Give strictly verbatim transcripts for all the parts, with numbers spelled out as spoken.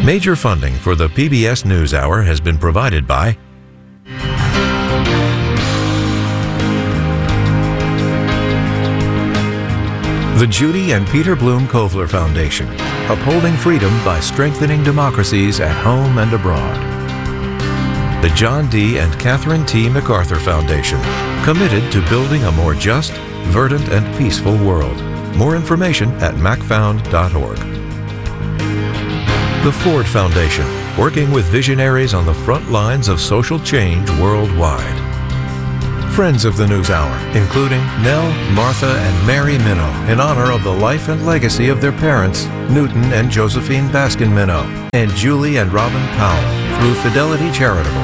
Major funding for the P B S NewsHour has been provided by the Judy and Peter Bloom Kovler Foundation, upholding freedom by strengthening democracies at home and abroad. The John D. and Catherine T. MacArthur Foundation, committed to building a more just, verdant, and peaceful world. More information at mac found dot org. The Ford Foundation, working with visionaries on the front lines of social change worldwide. Friends of the NewsHour, including Nell, Martha, and Mary Minow, in honor of the life and legacy of their parents, Newton and Josephine Baskin Minow, and Julie and Robin Powell, through Fidelity Charitable.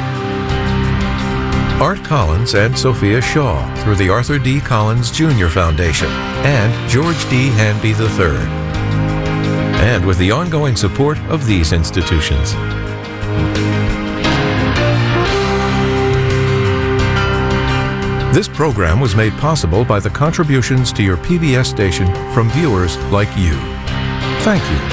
Art Collins and Sophia Shaw, through the Arthur D. Collins Junior Foundation, and George D. Hanby the third. And with the ongoing support of these institutions. This program was made possible by the contributions to your P B S station from viewers like you. Thank you.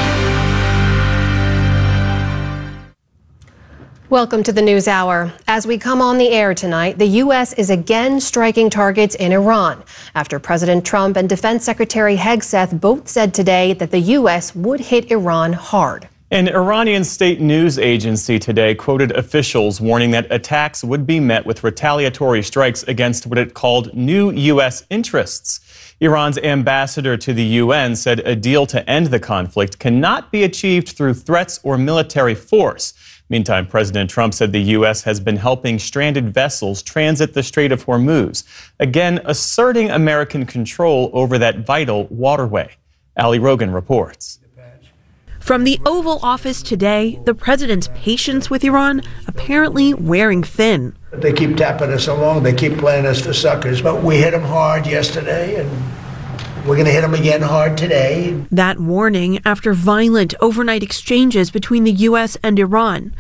Welcome to the NewsHour. As we come on the air tonight, the U S is again striking targets in Iran after President Trump and Defense Secretary Hegseth both said today that the U S would hit Iran hard. An Iranian state news agency today quoted officials warning that attacks would be met with retaliatory strikes against what it called new U S interests. Iran's ambassador to the U N said a deal to end the conflict cannot be achieved through threats or military force. Meantime, President Trump said the U S has been helping stranded vessels transit the Strait of Hormuz, again asserting American control over that vital waterway. Ali Rogan reports. From the Oval Office today, the president's patience with Iran apparently wearing thin. They keep tapping us along. They keep playing us for suckers. But we hit them hard yesterday, and we're going to hit them again hard today. That warning after violent overnight exchanges between the U S and Iran.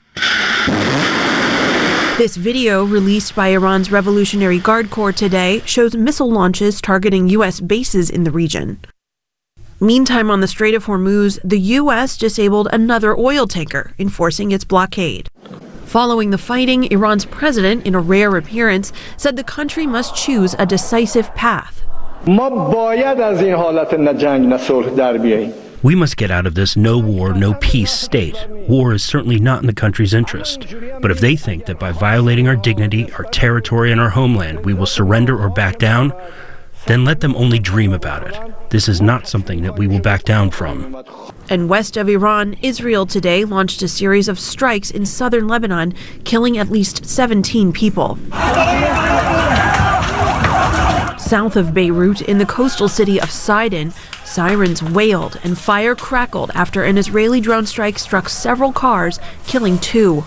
This video, released by Iran's Revolutionary Guard Corps today, shows missile launches targeting U S bases in the region. Meantime, on the Strait of Hormuz, the U S disabled another oil tanker, enforcing its blockade. Following the fighting, Iran's president, in a rare appearance, said the country must choose a decisive path. We must get out of this no war, no peace state. War is certainly not in the country's interest. But if they think that by violating our dignity, our territory, and our homeland, we will surrender or back down, then let them only dream about it. This is not something that we will back down from. And west of Iran, Israel today launched a series of strikes in southern Lebanon, killing at least seventeen people. South of Beirut, in the coastal city of Sidon, sirens wailed and fire crackled after an Israeli drone strike struck several cars, killing two.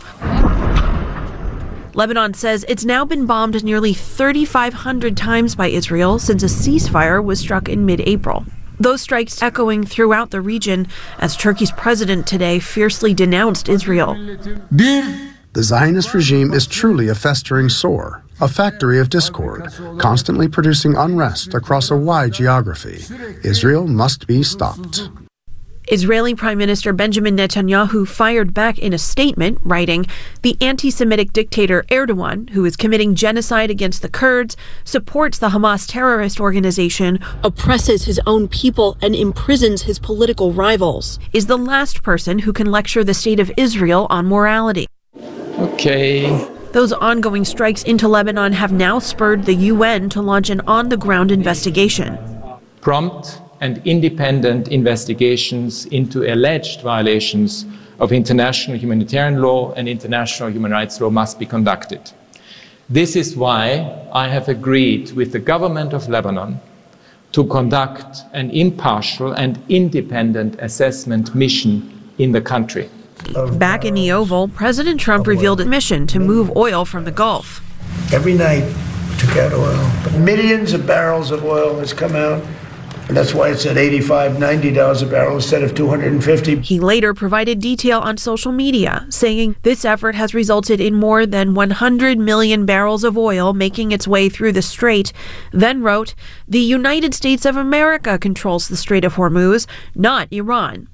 Lebanon says it's now been bombed nearly thirty-five hundred times by Israel since a ceasefire was struck in mid-April. Those strikes echoing throughout the region as Turkey's president today fiercely denounced Israel. The Zionist regime is truly a festering sore, a factory of discord, constantly producing unrest across a wide geography. Israel must be stopped. Israeli Prime Minister Benjamin Netanyahu fired back in a statement, writing, "The anti-Semitic dictator Erdogan, who is committing genocide against the Kurds, supports the Hamas terrorist organization, oppresses his own people, and imprisons his political rivals, is the last person who can lecture the state of Israel on morality." Okay. Those ongoing strikes into Lebanon have now spurred the U N to launch an on-the-ground investigation. Prompt and independent investigations into alleged violations of international humanitarian law and international human rights law must be conducted. This is why I have agreed with the government of Lebanon to conduct an impartial and independent assessment mission in the country. Back in the Oval, President Trump revealed a mission to move oil from the Gulf. Every night we took out oil, but millions of barrels of oil has come out. And that's why it's at eighty-five, ninety dollars a barrel instead of two hundred fifty. He later provided detail on social media, saying this effort has resulted in more than one hundred million barrels of oil making its way through the strait. Then wrote, "The United States of America controls the Strait of Hormuz, not Iran."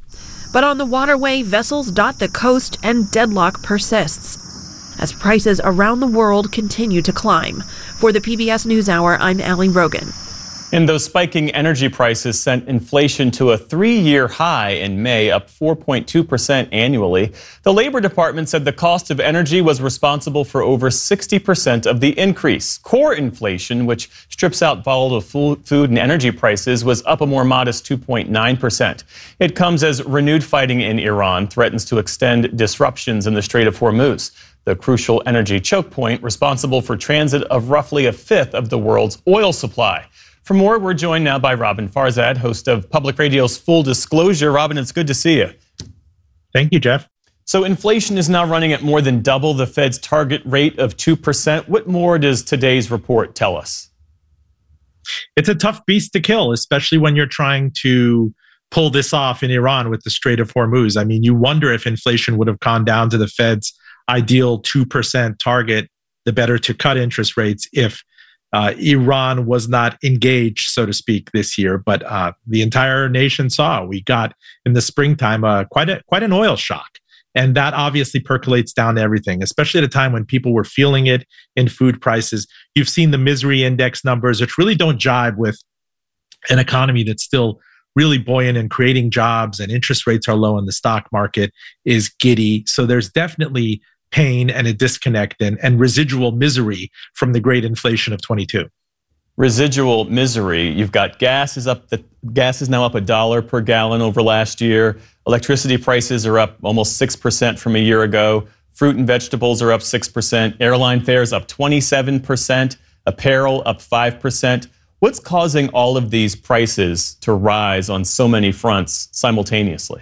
But on the waterway, vessels dot the coast and deadlock persists as prices around the world continue to climb. For the P B S NewsHour, I'm Allie Rogan. And those spiking energy prices sent inflation to a three-year high in May, up four point two percent annually. The Labor Department said the cost of energy was responsible for over sixty percent of the increase. Core inflation, which strips out volatile food and energy prices, was up a more modest two point nine percent. It comes as renewed fighting in Iran threatens to extend disruptions in the Strait of Hormuz, the crucial energy choke point responsible for transit of roughly a fifth of the world's oil supply. For more, we're joined now by Robin Farzad, host of Public Radio's Full Disclosure. Robin, it's good to see you. Thank you, Jeff. So inflation is now running at more than double the Fed's target rate of two percent. What more does today's report tell us? It's a tough beast to kill, especially when you're trying to pull this off in Iran with the Strait of Hormuz. I mean, you wonder if inflation would have gone down to the Fed's ideal two percent target, the better to cut interest rates if Uh, Iran was not engaged, so to speak, this year, but uh, the entire nation saw. We got in the springtime uh, quite a quite an oil shock, and that obviously percolates down to everything, especially at a time when people were feeling it in food prices. You've seen the misery index numbers, which really don't jibe with an economy that's still really buoyant and creating jobs, and interest rates are low, and the stock market is giddy. So there's definitely pain and a disconnect and, and residual misery from the great inflation of twenty-two. Residual misery. You've got gas is up. The gas is now up a dollar per gallon over last year. Electricity prices are up almost six percent from a year ago. Fruit and vegetables are up six percent. Airline fares up twenty-seven percent. Apparel up five percent. What's causing all of these prices to rise on so many fronts simultaneously?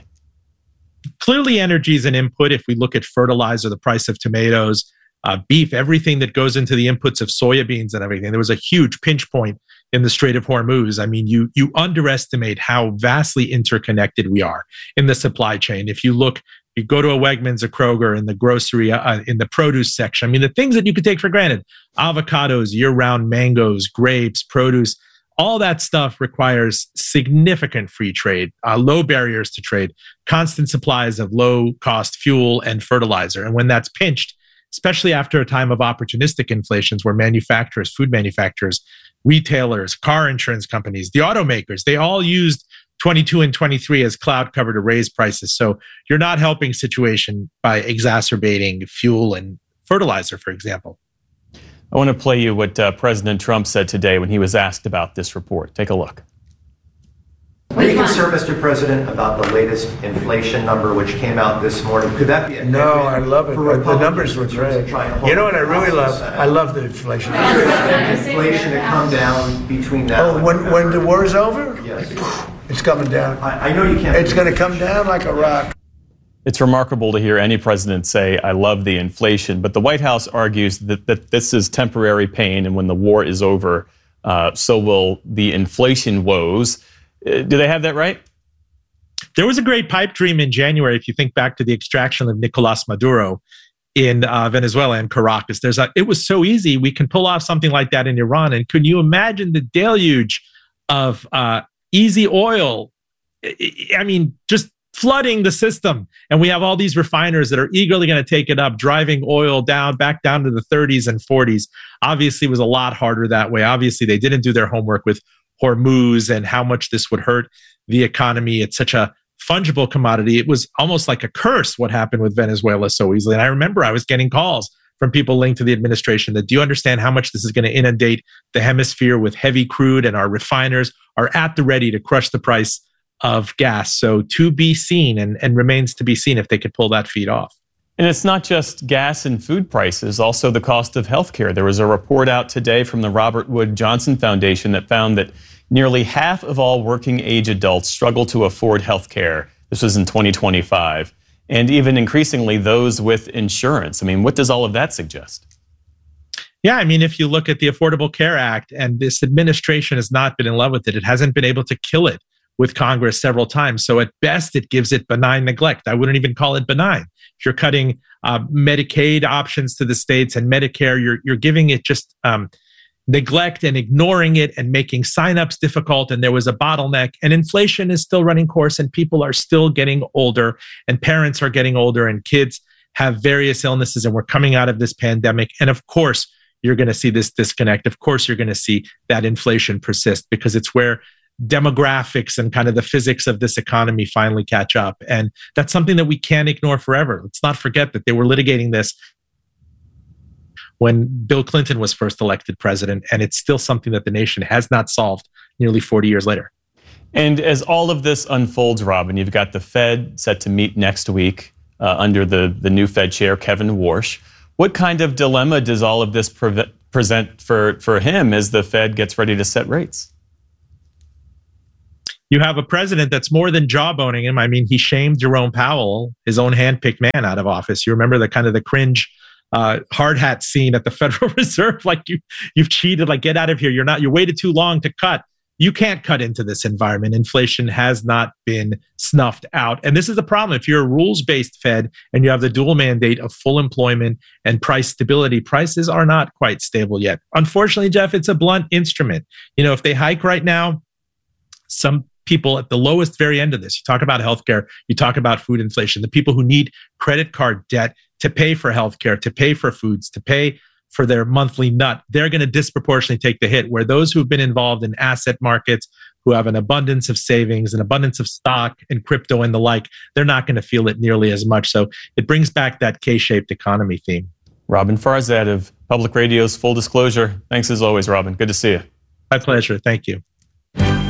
Clearly, energy is an input. If we look at fertilizer, the price of tomatoes, uh, beef, everything that goes into the inputs of soybeans and everything, there was a huge pinch point in the Strait of Hormuz. I mean, you you underestimate how vastly interconnected we are in the supply chain. If you look, you go to a Wegmans, a Kroger, in the grocery, uh, in the produce section, I mean, the things that you could take for granted, avocados, year-round mangoes, grapes, produce, all that stuff requires significant free trade, uh, low barriers to trade, constant supplies of low-cost fuel and fertilizer. And when that's pinched, especially after a time of opportunistic inflations where manufacturers, food manufacturers, retailers, car insurance companies, the automakers, they all used twenty-two and twenty-three as cloud cover to raise prices. So you're not helping situation by exacerbating fuel and fertilizer, for example. I want to play you what uh, President Trump said today when he was asked about this report. Take a look. Are you concerned, Mister President, about the latest inflation number which came out this morning? Could that be a No, I love it. The numbers were great. You know what I really love? I love the inflation. Inflation to come down between now Oh, and when, when the war is over? Yes. It's coming down. I, I know you can't. It's going to come down like a rock. It's remarkable to hear any president say, I love the inflation, but the White House argues that, that this is temporary pain, and when the war is over, uh, so will the inflation woes. Uh, do they have that right? There was a great pipe dream in January, if you think back to the extraction of Nicolas Maduro in uh, Venezuela and Caracas. There's a, it was so easy, we can pull off something like that in Iran. And can you imagine the deluge of uh, easy oil? I mean, just flooding the system. And we have all these refiners that are eagerly going to take it up, driving oil down, back down to the thirties and forties. Obviously, it was a lot harder that way. Obviously, they didn't do their homework with Hormuz and how much this would hurt the economy. It's such a fungible commodity. It was almost like a curse what happened with Venezuela so easily. And I remember I was getting calls from people linked to the administration that, do you understand how much this is going to inundate the hemisphere with heavy crude, and our refiners are at the ready to crush the price of gas. So to be seen, and, and remains to be seen if they could pull that feat off. And it's not just gas and food prices, also the cost of healthcare. There was a report out today from the Robert Wood Johnson Foundation that found that nearly half of all working age adults struggle to afford healthcare. This was in twenty twenty-five. And even increasingly, those with insurance. I mean, what does all of that suggest? Yeah, I mean, if you look at the Affordable Care Act, and this administration has not been in love with it, it hasn't been able to kill it with Congress several times. So at best, it gives it benign neglect. I wouldn't even call it benign. If you're cutting uh, Medicaid options to the states and Medicare, you're you're giving it just um, neglect and ignoring it and making signups difficult, and there was a bottleneck, and inflation is still running course, and people are still getting older, and parents are getting older, and kids have various illnesses, and we're coming out of this pandemic. And of course, you're going to see this disconnect. Of course, you're going to see that inflation persist, because it's where demographics and kind of the physics of this economy finally catch up. And that's something that we can't ignore forever. Let's not forget that they were litigating this when Bill Clinton was first elected president, and it's still something that the nation has not solved nearly forty years later. And as all of this unfolds, Robin, you've got the Fed set to meet next week uh, under the, the new Fed chair, Kevin Warsh. What kind of dilemma does all of this pre- present for, for him as the Fed gets ready to set rates? You have a president that's more than jawboning him. I mean, he shamed Jerome Powell, his own handpicked man, out of office. You remember the kind of the cringe uh, hard hat scene at the Federal Reserve, like you, you've cheated, like get out of here. You're not, you waited too long to cut. You can't cut into this environment. Inflation has not been snuffed out. And this is the problem. If you're a rules-based Fed and you have the dual mandate of full employment and price stability, prices are not quite stable yet. Unfortunately, Jeff, it's a blunt instrument. You know, if they hike right now, some people at the lowest very end of this, you talk about healthcare, you talk about food inflation, the people who need credit card debt to pay for healthcare, to pay for foods, to pay for their monthly nut, they're going to disproportionately take the hit, where those who've been involved in asset markets, who have an abundance of savings, an abundance of stock and crypto and the like, they're not going to feel it nearly as much. So it brings back that K-shaped economy theme. Robin Farzad of Public Radio's Full Disclosure. Thanks as always, Robin. Good to see you. My pleasure. Thank you.